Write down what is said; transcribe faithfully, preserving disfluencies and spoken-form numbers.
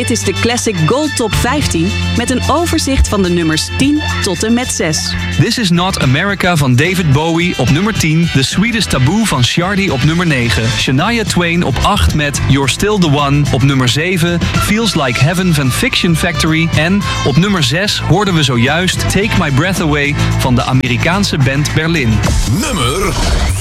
Dit is de Classic Gold Top vijftien met een overzicht van de nummers tien tot en met zes. This Is Not America van David Bowie op nummer tien. The Sweetest Taboo van Shardy op nummer negen. Shania Twain op acht met You're Still the One. Op nummer zeven Feels Like Heaven van Fiction Factory. En op nummer zes hoorden we zojuist Take My Breath Away van de Amerikaanse band Berlin. Nummer